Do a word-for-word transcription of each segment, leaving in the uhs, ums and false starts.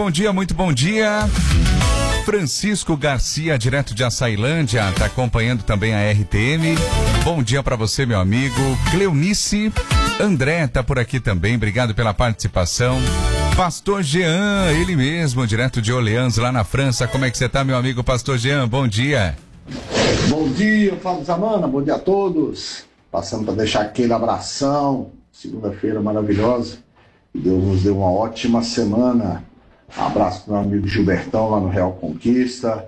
bom dia, muito bom dia. Francisco Garcia, direto de Açailândia, está acompanhando também a R T M. Bom dia para você, meu amigo. Cleonice André está por aqui também, obrigado pela participação. Pastor Jean, ele mesmo, direto de Orleans, lá na França. Como é que você está, meu amigo Pastor Jean? Bom dia. Bom dia, Fábio Zamana, bom dia a todos. Passando para deixar aquele abração, segunda-feira maravilhosa. Que Deus nos deu uma ótima semana. Um abraço para o meu amigo Gilbertão lá no Real Conquista,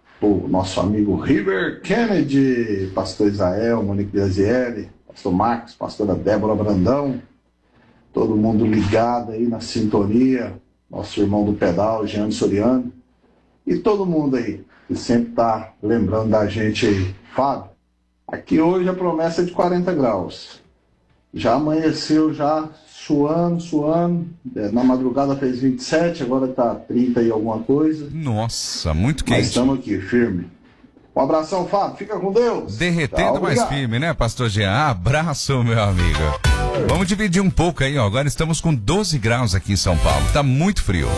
o nosso amigo River Kennedy, pastor Israel, Monique Grazielli, pastor Max, pastora Débora Brandão, todo mundo ligado aí na sintonia, nosso irmão do pedal, Jean Soriano, e todo mundo aí que sempre está lembrando da gente aí. Fábio, aqui hoje a promessa é de quarenta graus, já amanheceu já suando, suando, na madrugada fez vinte e sete, agora tá trinta e alguma coisa. Nossa, muito quente. Mas estamos aqui, firme. Um abração, Fábio, fica com Deus. Derretendo Tchau, mais firme, né, Pastor Jean? Abraço, meu amigo. Vamos dividir um pouco aí, ó. Agora estamos com doze graus aqui em São Paulo, tá muito frio.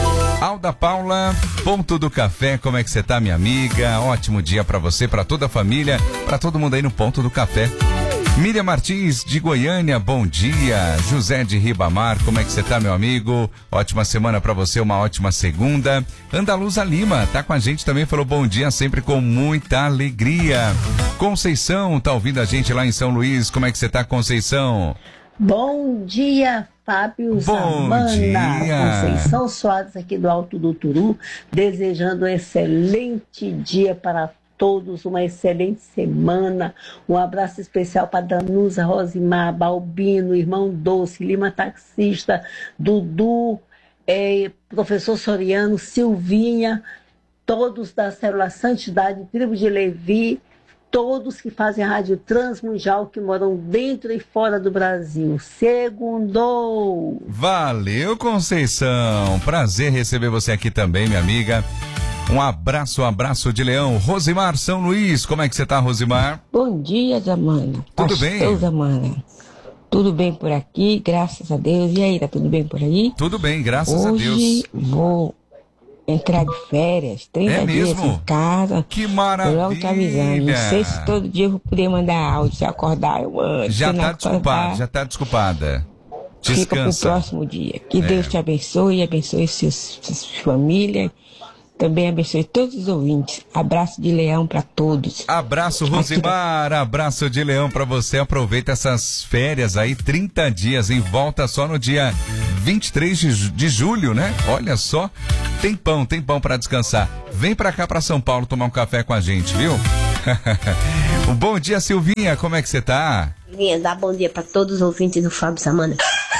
Alda Paula, ponto do café, como é que você tá, minha amiga? Ótimo dia pra você, pra toda a família, pra todo mundo aí no ponto do café. Miriam Martins, de Goiânia, bom dia. José de Ribamar, como é que você tá, meu amigo? Ótima semana pra você, uma ótima segunda. Andaluza Lima, tá com a gente também, falou bom dia, sempre com muita alegria. Conceição, tá ouvindo a gente lá em São Luís, como é que você tá, Conceição? Bom dia, Fábio Zamana. Bom dia. Conceição Soares aqui do Alto do Turu, desejando um excelente dia para todos, uma excelente semana. Um abraço especial para Danusa, Rosimar, Balbino, Irmão Doce, Lima Taxista, Dudu, é, Professor Soriano, Silvinha, todos da Célula Santidade, Tribo de Levi, todos que fazem a Rádio Transmundial, que moram dentro e fora do Brasil. Segundou! Valeu, Conceição! Prazer receber você aqui também, minha amiga. Um abraço, um abraço de leão. Rosimar, São Luís, como é que você tá, Rosimar? Bom dia, Zamana. Tudo Pastor bem? Zamana. Tudo bem por aqui, graças a Deus. E aí, tá tudo bem por aí? Tudo bem, graças a Deus. Hoje vou entrar de férias, trinta É dias mesmo? em casa. Que maravilha! Logo te avisando. Não sei se todo dia eu vou poder mandar áudio, se acordar eu mando. Já se não tá desculpada, acordar, já tá desculpada. Fica pro Descansa. próximo dia. Que É. Deus te abençoe, abençoe seus, sua família. Também abençoe todos os ouvintes. Abraço de leão para todos. Abraço, Rosimar, abraço de leão pra você. Aproveita essas férias aí, trinta dias, em volta só no dia vinte e três de, ju- de julho, né? Olha só, tem pão, tem pão pra descansar. Vem pra cá, pra São Paulo, tomar um café com a gente, viu? Um bom dia, Silvinha, como é que você tá? Silvinha, dá bom dia para todos os ouvintes do Fábio Zamana.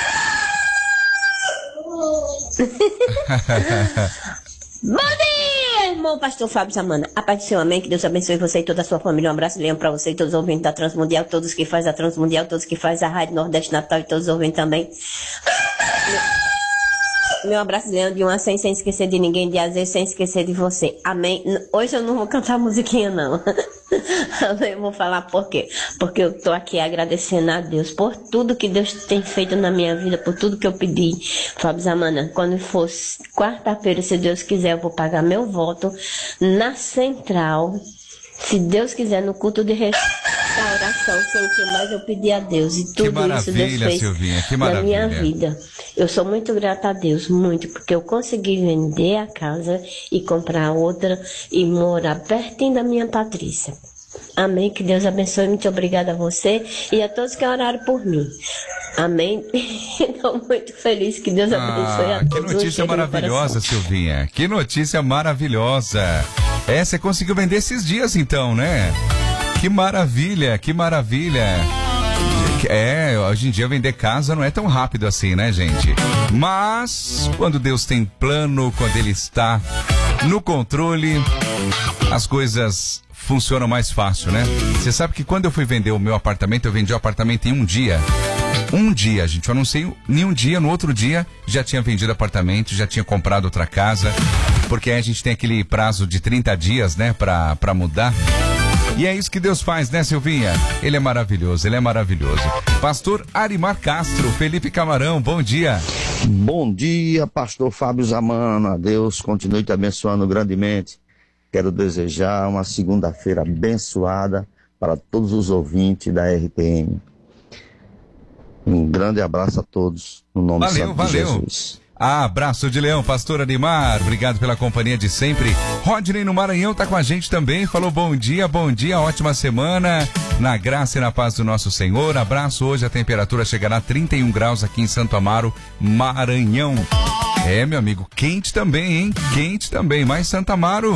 Bom dia, irmão pastor Fábio Zamana. A paz do Senhor, amém. Que Deus abençoe você e toda a sua família. Um abraço, leão, pra você e todos os ouvintes da Transmundial, todos que fazem a Transmundial, todos que fazem a Rádio Nordeste Natal e todos os ouvintes também. Meu abraço, leão, de uma sem, sem esquecer de ninguém, de azer, sem esquecer de você. Amém. Hoje eu não vou cantar musiquinha, não. Eu vou falar por quê? Porque eu tô aqui agradecendo a Deus por tudo que Deus tem feito na minha vida, por tudo que eu pedi. Fábio Zamana, quando for quarta-feira, se Deus quiser, eu vou pagar meu voto na central. Se Deus quiser, no culto de restauração, foi o que mais eu pedi a Deus. E tudo isso Deus fez Silvinha, que na maravilha. minha vida. Eu sou muito grata a Deus, muito, porque eu consegui vender a casa e comprar outra e morar pertinho da minha Patrícia. Amém, que Deus abençoe, muito obrigada a você e a todos que oraram por mim. Amém. Estou muito feliz, que Deus abençoe Ah, a que todos. notícia maravilhosa, Silvinha. Que notícia maravilhosa. É, você conseguiu vender esses dias então, né? Que maravilha, que maravilha. É, hoje em dia vender casa não é tão rápido assim, né, gente? Mas quando Deus tem plano, quando Ele está no controle, as coisas funcionam mais fácil, né? Você sabe que quando eu fui vender o meu apartamento, eu vendi o apartamento em um dia. Um dia, gente, eu anunciei em um dia, no outro dia já tinha vendido apartamento, já tinha comprado outra casa, porque aí a gente tem aquele prazo de trinta dias, né, pra, pra mudar. E é isso que Deus faz, né, Silvinha? Ele é maravilhoso, ele é maravilhoso. Pastor Arimar Castro, Felipe Camarão, bom dia. Bom dia, pastor Fábio Zamano. A Deus continue te abençoando grandemente. Quero desejar uma segunda-feira abençoada para todos os ouvintes da R T M. Um grande abraço a todos, no nome valeu, santo valeu. de Jesus. Ah, abraço de leão, pastor Ademar, obrigado pela companhia de sempre. Rodney no Maranhão tá com a gente também, falou bom dia, bom dia, ótima semana, na graça e na paz do nosso Senhor. Abraço, hoje a temperatura chegará a trinta e um graus aqui em Santo Amaro, Maranhão. É, meu amigo, quente também, hein? Quente também, mas Santo Amaro,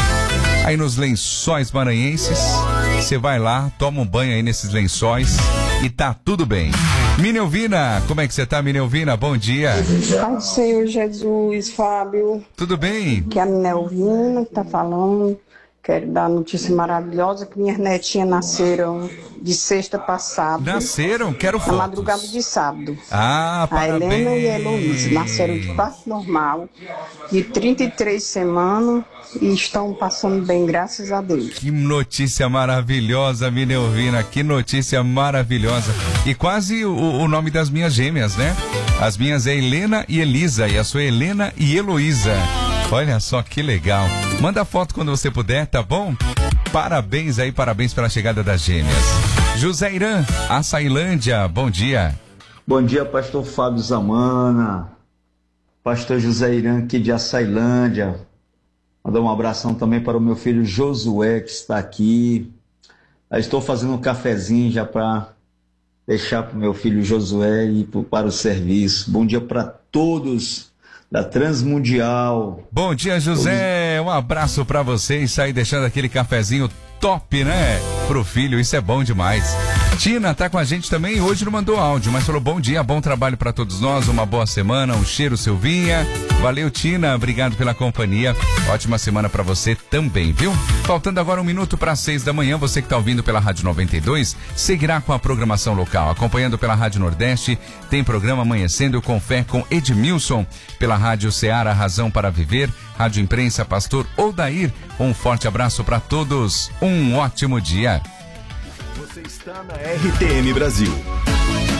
aí nos lençóis maranhenses, você vai lá, toma um banho aí nesses lençóis e tá tudo bem. Minelvina, como é que você tá, Minelvina? Bom dia. Pai do Senhor Jesus, Fábio. Tudo bem? Que é a Minelvina que tá falando. Quero dar notícia maravilhosa que minhas netinhas nasceram de sexta passada. Nasceram? Quero fotos. Na madrugada de sábado. Ah, a parabéns. Helena e a Heloísa nasceram de parto normal, de trinta e três semanas e estão passando bem, graças a Deus. Que notícia maravilhosa, Minelvina, que notícia maravilhosa. E quase o, o nome das minhas gêmeas, né? As minhas é Helena e Elisa, e a sua Helena e Heloísa. Olha só que legal. Manda foto quando você puder, tá bom? Parabéns aí, parabéns pela chegada das gêmeas. José Irã, Açailândia, bom dia. Bom dia, pastor Fábio Zamana. Pastor José Irã aqui de Açailândia. Mandar um abração também para o meu filho Josué, que está aqui. Eu estou fazendo um cafezinho já para deixar para o meu filho Josué e para o serviço. Bom dia para todos da Transmundial. Bom dia, José. Um abraço para vocês. Aí deixando aquele cafezinho top, né? Pro filho, isso é bom demais. Tina tá com a gente também, hoje não mandou áudio, mas falou bom dia, bom trabalho para todos nós, uma boa semana, um cheiro, Silvinha. Valeu, Tina, obrigado pela companhia. Ótima semana para você também, viu? Faltando agora um minuto para seis da manhã, você que tá ouvindo pela Rádio noventa e dois, seguirá com a programação local. Acompanhando pela Rádio Nordeste, tem programa Amanhecendo com Fé com Edmilson. Pela Rádio Ceará, Razão para Viver, Rádio Imprensa, Pastor Odair. Um forte abraço para todos, um ótimo dia. Você está na R T M Brasil.